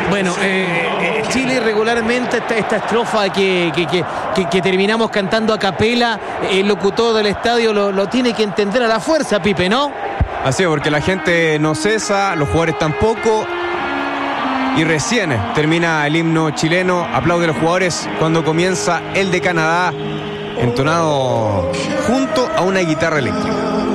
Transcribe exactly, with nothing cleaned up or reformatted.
Bueno, eh, Chile regularmente esta, esta estrofa que, que, que, que, que terminamos cantando a capela, el locutor del estadio lo, lo tiene que entender a la fuerza, Pipe, ¿no? Así es, porque la gente no cesa, los jugadores tampoco. Y recién termina el himno chileno. Aplaude a los jugadores cuando comienza el de Canadá, entonado junto a una guitarra eléctrica.